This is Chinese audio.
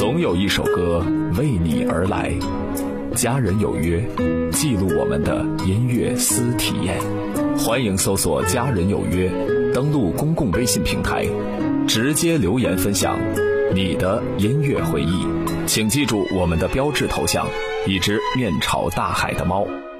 总有一首歌为你而来。家人有约，记录我们的音乐私体验。欢迎搜索家人有约，登录公共微信平台，直接留言分享你的音乐回忆。请记住我们的标志头像，一只面朝大海的猫。